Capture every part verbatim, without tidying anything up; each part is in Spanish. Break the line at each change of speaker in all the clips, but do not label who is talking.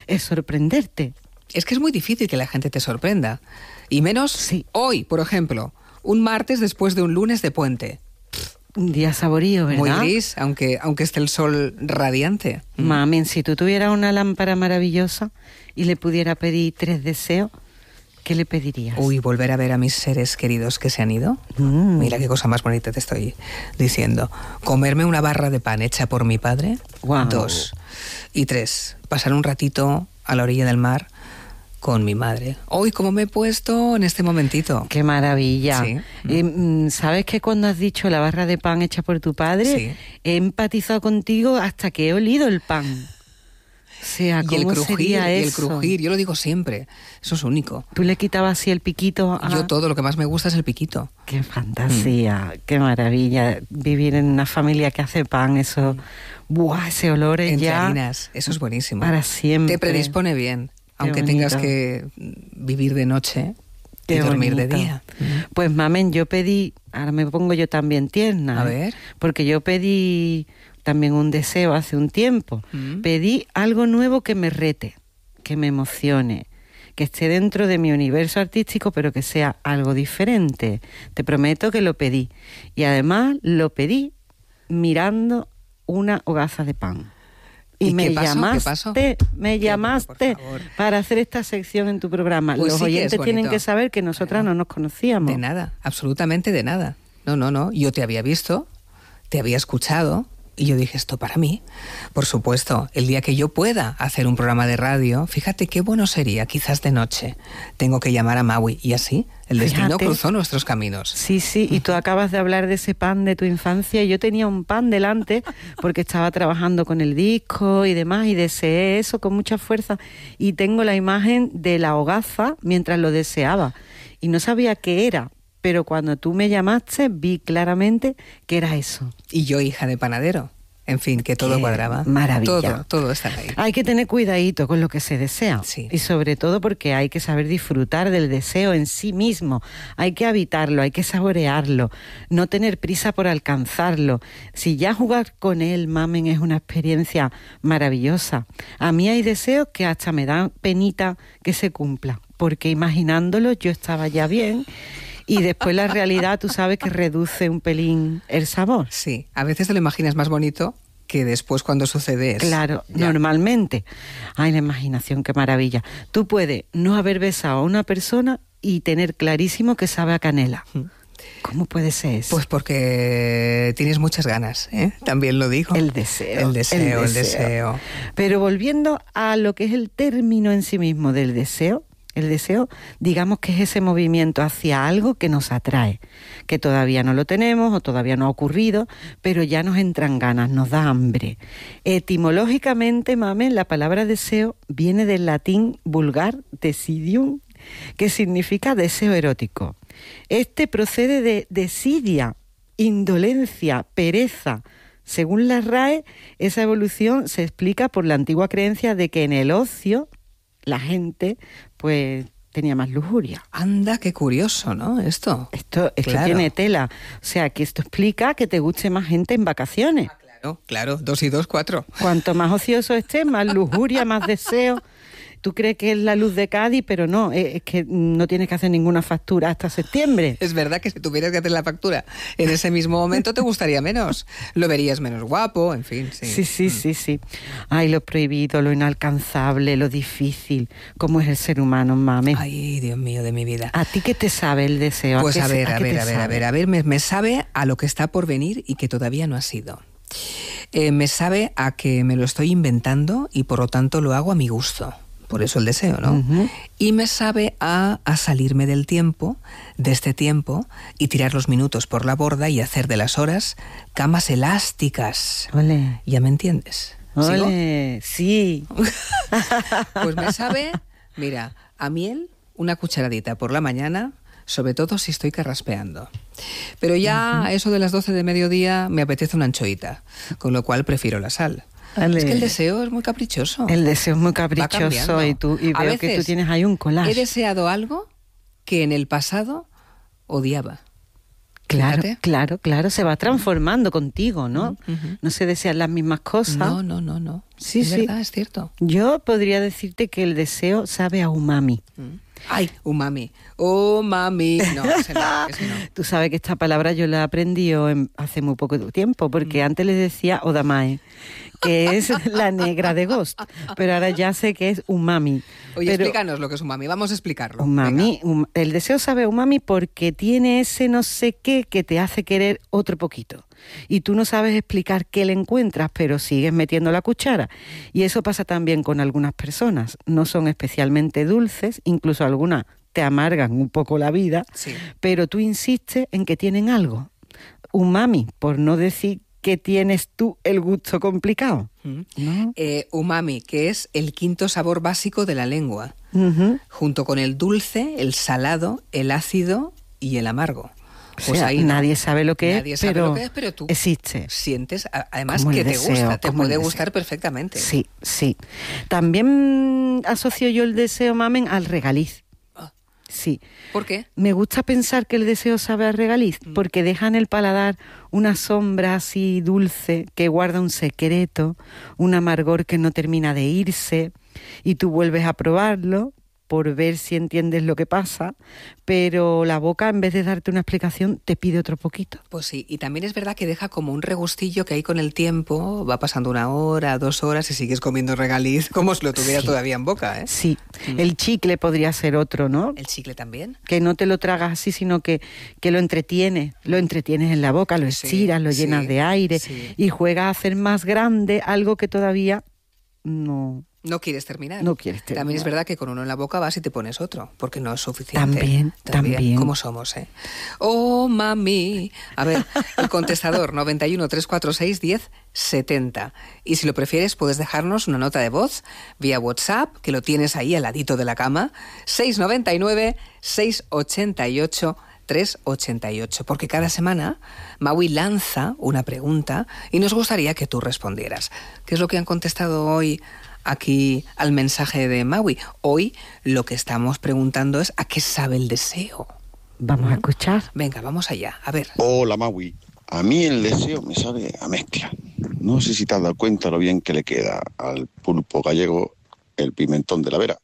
es sorprenderte.
Es que es muy difícil que la gente te sorprenda. Y menos
sí.
hoy, por ejemplo, un martes después de un lunes de puente.
Un día saborío, ¿verdad?
Muy gris, aunque, aunque esté el sol radiante.
Mami, si tú tuvieras una lámpara maravillosa y le pudiera pedir tres deseos, ¿qué le pedirías?
Uy, volver a ver a mis seres queridos que se han ido. Mm. Mira qué cosa más bonita te estoy diciendo. Comerme una barra de pan hecha por mi padre.
Wow.
Dos. Y tres, pasar un ratito a la orilla del mar con mi madre. Hoy, ¿cómo me he puesto en este momentito?
¡Qué maravilla!
Sí.
Eh, ¿Sabes que cuando has dicho la barra de pan hecha por tu padre,
sí.
he empatizado contigo hasta que he olido el pan? O sea, ¿cómo
y el crujir,
sería
y
eso?
el crujir, yo lo digo siempre, eso es único.
¿Tú le quitabas así el piquito? A...
Yo todo, lo que más me gusta es el piquito.
¡Qué fantasía! Mm. ¡Qué maravilla! Vivir en una familia que hace pan, eso... Mm. ¡Buah! Ese olor es
Entre
ya...
harinas, eso es buenísimo.
Para siempre.
Te predispone bien, Qué aunque bonito. Tengas que vivir de noche y Qué dormir bonito. De día.
Pues, mamen, yo pedí... Ahora me pongo yo también tierna.
A
¿eh?
ver.
Porque yo pedí... también un deseo hace un tiempo. Mm. Pedí algo nuevo que me rete, que me emocione, que esté dentro de mi universo artístico, pero que sea algo diferente. Te prometo que lo pedí. Y además lo pedí mirando una hogaza de pan. Y,
¿Y
me
qué pasó?
llamaste,
¿Qué pasó?
me llamaste para hacer esta sección en tu programa.
Pues
Los
sí
oyentes
que
tienen que saber que nosotras bueno, no nos conocíamos.
De nada, absolutamente de nada. No, no, no. Yo te había visto, te había escuchado. Y yo dije, esto para mí, por supuesto, el día que yo pueda hacer un programa de radio, fíjate qué bueno sería, quizás de noche, tengo que llamar a Maui. Y así, el destino fíjate. Cruzó nuestros caminos.
Sí, sí, y tú acabas de hablar de ese pan de tu infancia, y yo tenía un pan delante, porque estaba trabajando con el disco y demás, y deseé eso con mucha fuerza, y tengo la imagen de la hogaza mientras lo deseaba, y no sabía qué era. Pero cuando tú me llamaste, vi claramente que era eso.
Y yo, hija de panadero. En fin, que todo
Qué
cuadraba.
Maravilla.
Todo, todo está ahí.
Hay que tener cuidadito con lo que se desea.
Sí.
Y sobre todo porque hay que saber disfrutar del deseo en sí mismo. Hay que habitarlo, hay que saborearlo. No tener prisa por alcanzarlo. Si ya jugar con él, mamen, es una experiencia maravillosa. A mí hay deseos que hasta me dan penita que se cumpla. Porque imaginándolo yo estaba ya bien... Y después la realidad, tú sabes que reduce un pelín el sabor.
Sí, a veces te lo imaginas más bonito que después cuando sucede es.
Claro, ya. Normalmente. Ay, la imaginación, qué maravilla. Tú puedes no haber besado a una persona y tener clarísimo que sabe a canela. ¿Cómo puede ser eso?
Pues porque tienes muchas ganas, ¿eh? También lo digo.
El deseo.
El deseo, el deseo.
El deseo. Pero volviendo a lo que es el término en sí mismo del deseo, el deseo, digamos que es ese movimiento hacia algo que nos atrae, que todavía no lo tenemos o todavía no ha ocurrido, pero ya nos entran ganas, nos da hambre. Etimológicamente, mame, la palabra deseo viene del latín vulgar desidium, que significa deseo erótico. Este procede de desidia, indolencia, pereza. Según la R A E, esa evolución se explica por la antigua creencia de que en el ocio la gente, pues, tenía más lujuria.
Anda, qué curioso, ¿no? Esto.
Esto, esto
claro.
tiene tela. O sea, que esto explica que te guste más gente en vacaciones.
Ah, claro, claro. Dos y dos, cuatro.
Cuanto más ocioso estés, más lujuria, más deseo. Tú crees que es la luz de Cádiz, pero no, es que no tienes que hacer ninguna factura hasta septiembre.
Es verdad que si tuvieras que hacer la factura en ese mismo momento te gustaría menos, lo verías menos guapo, en fin. Sí,
sí, sí, sí, sí. Ay, lo prohibido, lo inalcanzable, lo difícil, cómo es el ser humano, mame.
Ay, Dios mío, de mi vida.
¿A ti qué te sabe el deseo?
Pues
a,
a ver,
a,
a ver, a ver, a ver, a ver, me, me sabe a lo que está por venir y que todavía no ha sido. Eh, me sabe a que me lo estoy inventando y por lo tanto lo hago a mi gusto. Por eso el deseo, ¿no? Uh-huh. Y me sabe a, a salirme del tiempo, de este tiempo, y tirar los minutos por la borda y hacer de las horas camas elásticas.
Ole.
¿Ya me entiendes?
Ole, sí.
Pues me sabe, mira, a miel, una cucharadita por la mañana, sobre todo si estoy carraspeando. Pero ya uh-huh. a eso de las doce de mediodía me apetece una anchoita, con lo cual prefiero la sal.
Vale.
Es que el deseo es muy caprichoso.
El deseo es muy caprichoso y, tú, y veo que tú tienes ahí un collage.
He deseado algo que en el pasado odiaba.
Claro,
Fíjate.
claro, claro, se va transformando contigo, ¿no?
Uh-huh.
No se desean las mismas cosas.
No, no, no, no.
Sí,
es
sí.
verdad, es cierto.
Yo podría decirte que el deseo sabe a umami.
Mm. Ay, umami. Umami. No, ese no, ese no.
Tú sabes que esta palabra yo la aprendí en, hace muy poco tiempo, porque mm. antes les decía odamae, que es la negra de Ghost, pero ahora ya sé que es umami.
Oye,
pero,
explícanos lo que es umami, vamos a explicarlo.
Umami, um, el deseo sabe a umami porque tiene ese no sé qué que te hace querer otro poquito. Y tú no sabes explicar qué le encuentras, pero sigues metiendo la cuchara. Y eso pasa también con algunas personas. No son especialmente dulces, incluso algunas te amargan un poco la vida,
sí.
pero tú insistes en que tienen algo. Umami, por no decir que tienes tú el gusto complicado.
Mm.
¿No?
Eh, umami, que es el quinto sabor básico de la lengua,
uh-huh.
junto con el dulce, el salado, el ácido y el amargo.
Pues
o sea,
ahí nadie no, sabe lo que
nadie
es,
sabe
pero
lo que es, pero tú
existe.
Sientes, además
como
que te
deseo,
gusta, te puede
deseo.
gustar perfectamente.
Sí, sí. También asocio yo el deseo, mamen, al regaliz.
Ah.
Sí.
¿Por qué?
Me gusta pensar que el deseo sabe a regaliz, mm. porque deja en el paladar una sombra así dulce que guarda un secreto, un amargor que no termina de irse, y tú vuelves a probarlo por ver si entiendes lo que pasa, pero la boca, en vez de darte una explicación, te pide otro poquito.
Pues sí, y también es verdad que deja como un regustillo que ahí con el tiempo va pasando una hora, dos horas y sigues comiendo regaliz como si lo tuvieras sí. todavía en boca, ¿eh?
Sí, mm. el chicle podría ser otro, ¿no?
¿El chicle también?
Que no te lo tragas así, sino que, que lo entretienes, lo entretienes en la boca, lo estiras, sí, lo llenas
sí,
de aire
sí.
y juegas a hacer más grande algo que todavía no...
No quieres terminar.
No quieres terminar.
También es verdad que con uno en la boca vas y te pones otro, porque no es suficiente.
También, también. también.
¿Cómo somos, eh? Oh, mami. A ver, el contestador noventa y uno, trescientos cuarenta y seis, diez setenta. Y si lo prefieres, puedes dejarnos una nota de voz vía WhatsApp, que lo tienes ahí al ladito de la cama, seis noventa y nueve, seiscientos ochenta y ocho, trescientos ochenta y ocho, porque cada semana Maui lanza una pregunta y nos gustaría que tú respondieras. ¿Qué es lo que han contestado hoy aquí al mensaje de Maui? Hoy lo que estamos preguntando es ¿a qué sabe el deseo?
Vamos ¿Mm? a escuchar.
Venga, vamos allá, a ver.
Hola Maui, a mí el deseo me sabe a mezcla. No sé si te has dado cuenta lo bien que le queda al pulpo gallego el pimentón de la Vera,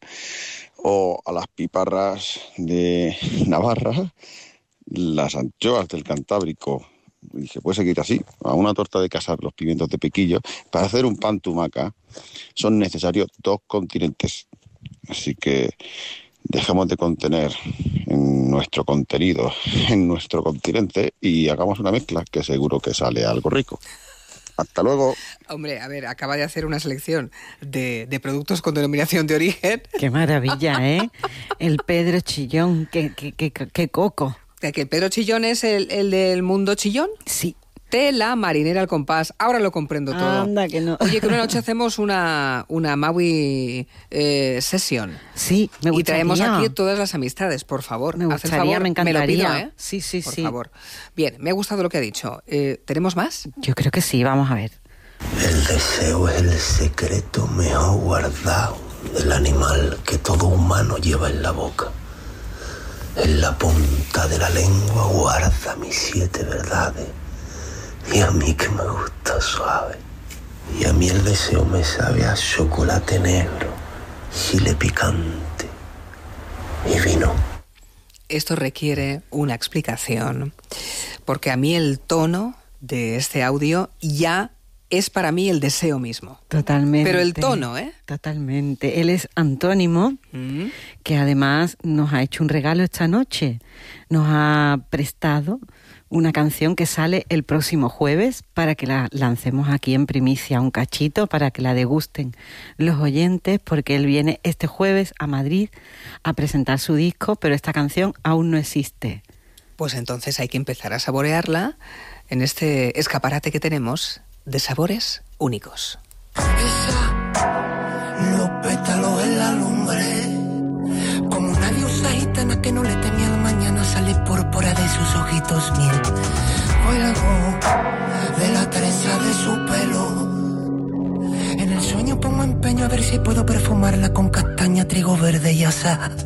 o a las piparras de Navarra las anchoas del Cantábrico. Y se puede seguir así. A una torta de casar los pimientos de piquillo. Para hacer un pan tumaca son necesarios dos continentes. Así que dejemos de contener en nuestro contenido, en nuestro continente, y hagamos una mezcla que seguro que sale algo rico. Hasta luego.
Hombre, a ver, acaba de hacer una selección de, de productos con denominación de origen.
Qué maravilla, ¿eh? El Pedro Chillón, qué, qué, qué, qué coco.
¿Que el Pedro Chillón es el, el del mundo chillón?
Sí.
Tela, marinera al compás. Ahora lo comprendo todo.
Anda, que no.
Oye, que una noche hacemos una, una Maui eh, sesión.
Sí, me gustaría.
Y traemos aquí todas las amistades, por favor.
Me gustaría,
Haz el favor,
me encantaría.
Me lo pido, ¿eh?
Sí, sí,
por
sí.
Por favor. Bien, me ha gustado lo que ha dicho. Eh, ¿Tenemos más?
Yo creo que sí, vamos a ver.
El deseo es el secreto mejor guardado del animal que todo humano lleva en la boca. En la punta de la lengua guarda mis siete verdades. Y a mí que me gusta suave. Y a mí el deseo me sabe a chocolate negro, chile picante y vino.
Esto requiere una explicación, porque a mí el tono de este audio ya es para mí el deseo mismo.
Totalmente.
Pero el tono, ¿eh?
Totalmente. Él es Antónimo, mm. que además nos ha hecho un regalo esta noche. Nos ha prestado una canción que sale el próximo jueves para que la lancemos aquí en primicia, un cachito, para que la degusten los oyentes, porque él viene este jueves a Madrid a presentar su disco, pero esta canción aún no existe.
Pues entonces hay que empezar a saborearla en este escaparate que tenemos de sabores únicos.
Esa, los pétalos en la lumbre, como una diosa gitana que no le temía al mañana, sale púrpura de sus ojitos miel. Hoy la voz de la trenza de su pelo, en el sueño pongo empeño a ver si puedo perfumarla con castaña, trigo verde y asada.